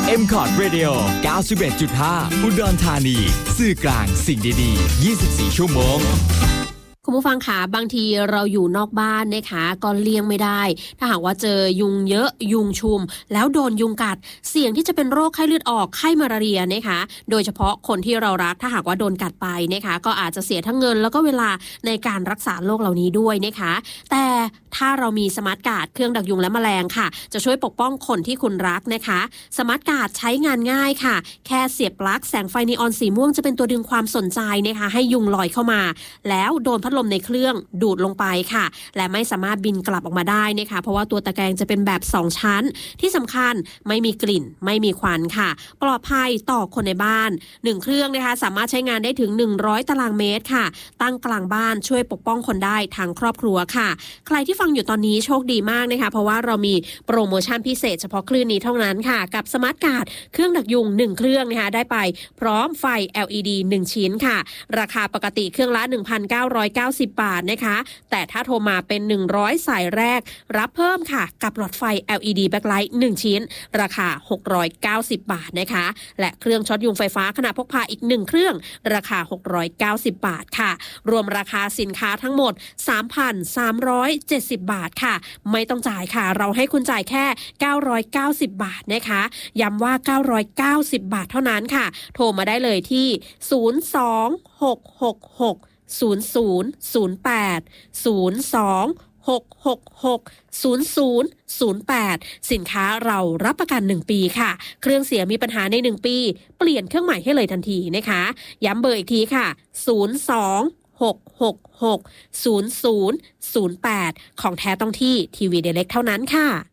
M-Cot Radio 91.5 อุดรธานีสื่อกลางสิ่งดีๆ24 ชั่วโมงคุณผู้ฟังคะบางทีเราอยู่นอกบ้านนะคะก็เลี่ยงไม่ได้ถ้าหากว่าเจอยุงเยอะยุงชุมแล้วโดนยุงกัดเสี่ยงที่จะเป็นโรคไข้เลือดออกไข้มาลาเรียนะคะโดยเฉพาะคนที่เรารักถ้าหากว่าโดนกัดไปนะคะก็อาจจะเสียทั้งเงินแล้วก็เวลาในการรักษาโรคเหล่านี้ด้วยนะคะแต่ถ้าเรามีสมาร์ทการ์ดเครื่องดักยุงและแมลงค่ะจะช่วยปกป้องคนที่คุณรักนะคะสมาร์ทการ์ดใช้งานง่ายค่ะแค่เสียบปลั๊กแสงไฟนีออนสีม่วงจะเป็นตัวดึงความสนใจนะคะให้ยุงลอยเข้ามาแล้วโดนพัดลมในเครื่องดูดลงไปค่ะและไม่สามารถบินกลับออกมาได้นะคะเพราะว่าตัวตะแกรงจะเป็นแบบ2ชั้นที่สำคัญไม่มีกลิ่นไม่มีควันค่ะปลอดภัยต่อคนในบ้าน1เครื่องนะคะสามารถใช้งานได้ถึง100ตารางเมตรค่ะตั้งกลางบ้านช่วยปกป้องคนได้ทั้งครอบครัวค่ะใครที่ฟังอยู่ตอนนี้โชคดีมากนะคะเพราะว่าเรามีโปรโมชั่นพิเศษเฉพาะคลื่นนี้เท่านั้นค่ะกับสมาร์ทการ์ดเครื่องดักยุง1เครื่องนะคะได้ไปพร้อมไฟ LED 1ชิ้นค่ะราคาปกติเครื่องละ 1,990 บาทนะคะแต่ถ้าโทรมาเป็น100สายแรกรับเพิ่มค่ะกับหลอดไฟ LED Backlight 1ชิ้นราคา690บาทนะคะและเครื่องช็อตยุงไฟฟ้าขนาดพกพาอีก1เครื่องราคา690บาทค่ะรวมราคาสินค้าทั้งหมด 3,370 บาทค่ะไม่ต้องจ่ายค่ะเราให้คุณจ่ายแค่990บาทนะคะย้ำว่า990บาทเท่านั้นค่ะโทรมาได้เลยที่026660008 026660008สินค้าเรารับประกัน1ปีค่ะเครื่องเสียมีปัญหาใน1ปีเปลี่ยนเครื่องใหม่ให้เลยทันทีนะคะย้ำเบอร์อีกทีค่ะ026660008ของแท้ต้องที่ทีวีเดเล็กเท่านั้นค่ะ